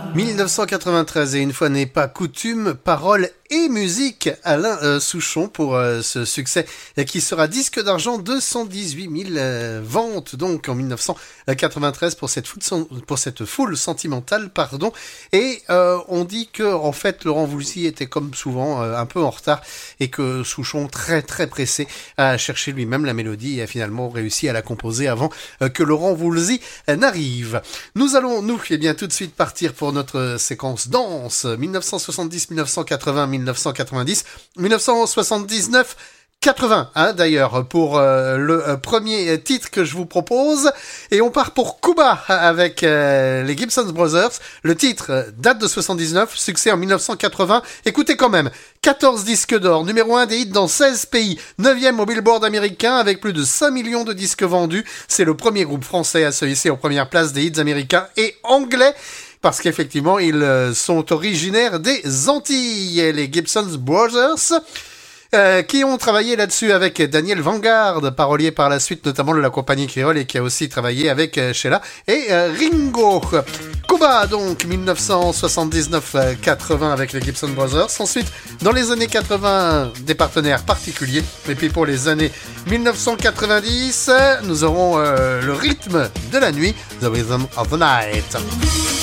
1993 et une fois n'est pas coutume, paroles et musique, Alain Souchon pour ce succès qui sera disque d'argent, 218 000 ventes donc en 1993 pour cette foule sentimentale, pardon. Et on dit que en fait Laurent Voulzy était comme souvent un peu en retard et que Souchon, très très pressé, a cherché lui-même la mélodie et a finalement réussi à la composer avant que Laurent Voulzy n'arrive. Nous allons tout de suite partir pour notre séquence danse. 1970, 1980, 1990, 1979, 80, d'ailleurs, pour le premier titre que je vous propose. Et on part pour Cuba avec les Gibson Brothers. Le titre date de 79, succès en 1980. Écoutez quand même, 14 disques d'or, numéro 1 des hits dans 16 pays, 9e au Billboard américain avec plus de 5 millions de disques vendus. C'est le premier groupe français à se hisser en première place des hits américains et anglais, parce qu'effectivement, ils sont originaires des Antilles, les Gibson Brothers, qui ont travaillé là-dessus avec Daniel Vanguard, parolier par la suite notamment de la compagnie créole, et qui a aussi travaillé avec Sheila et Ringo. Cuba donc, 1979-80 avec les Gibson Brothers. Ensuite, dans les années 80, des partenaires particuliers. Et puis pour les années 1990, nous aurons le rythme de la nuit, The Rhythm of the Night.